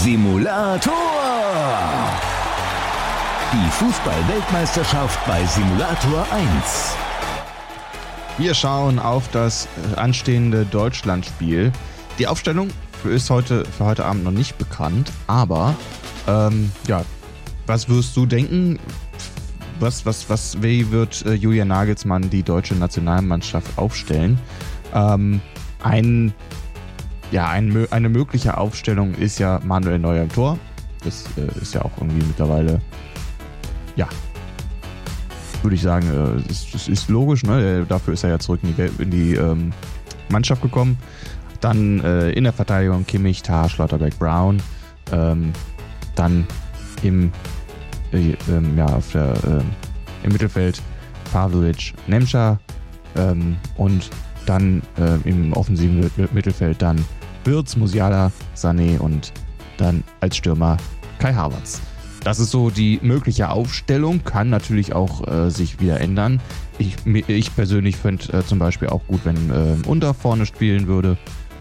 Simulator. Die Fußball-Weltmeisterschaft bei Simulator 1. Wir schauen auf das anstehende Deutschlandspiel. Die Aufstellung ist für heute Abend noch nicht bekannt, aber was wirst du denken? Wie wird Julian Nagelsmann die deutsche Nationalmannschaft aufstellen? Eine mögliche Aufstellung ist ja Manuel Neuer im Tor. Das ist ja auch irgendwie mittlerweile, würde ich sagen, es ist logisch, ne? Dafür ist er ja zurück in die Mannschaft gekommen. Dann in der Verteidigung Kimmich, Tah, Schlotterbeck, Brown. Dann im Mittelfeld Pavlovic, Nemcha. Und dann im offensiven Mittelfeld dann Wirtz, Musiala, Sané und dann als Stürmer Kai Havertz. Das ist so die mögliche Aufstellung, kann natürlich auch sich wieder ändern. Ich persönlich fände zum Beispiel auch gut, wenn Unter vorne spielen würde.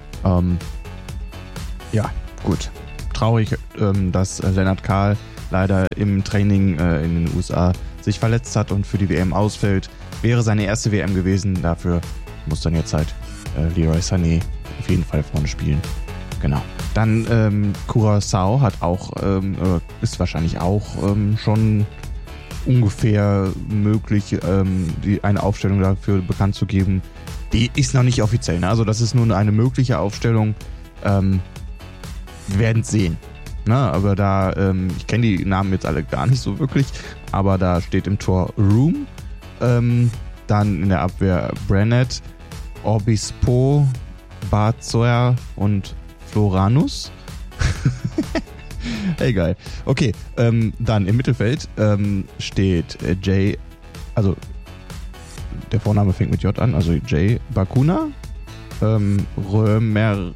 Gut. Traurig, dass Lennart Kahl leider im Training in den USA sich verletzt hat und für die WM ausfällt. Wäre seine erste WM gewesen, dafür muss dann jetzt halt Leroy Sané auf jeden Fall vorne spielen. Genau. Dann Curaçao hat auch, ist wahrscheinlich auch schon ungefähr möglich, eine Aufstellung dafür bekannt zu geben. Die ist noch nicht offiziell, ne? Also das ist nur eine mögliche Aufstellung. Wir werden es sehen. Ne? Aber da, ich kenne die Namen jetzt alle gar nicht so wirklich, aber da steht im Tor Room, dann in der Abwehr Brennett, Obispo, Barzoer und Floranus. Egal. Okay, dann im Mittelfeld steht Jay, also der Vorname fängt mit J an, also Jay Bakuna, Römeratö,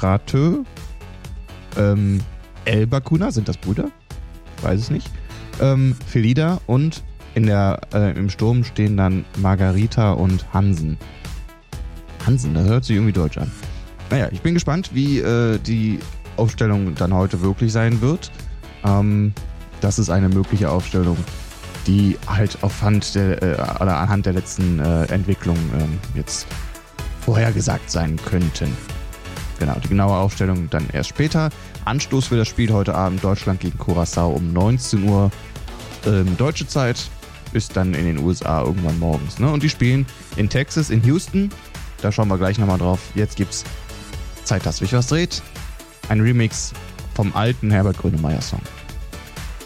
El Bakuna, sind das Brüder? Weiß es nicht. Felida und im Sturm stehen dann Margarita und Hansen. Hansen, das hört sich irgendwie deutsch an. Naja, ich bin gespannt, wie die Aufstellung dann heute wirklich sein wird. Das ist eine mögliche Aufstellung, die halt anhand der letzten Entwicklungen jetzt vorhergesagt sein könnten. Genau, die genaue Aufstellung dann erst später. Anstoß für das Spiel heute Abend Deutschland gegen Curaçao um 19 Uhr deutsche Zeit. Ist dann in den USA irgendwann morgens. Ne? Und die spielen in Texas, in Houston. Da schauen wir gleich nochmal drauf. Jetzt gibt's Zeit, dass sich was dreht. Ein Remix vom alten Herbert Grönemeyer Song.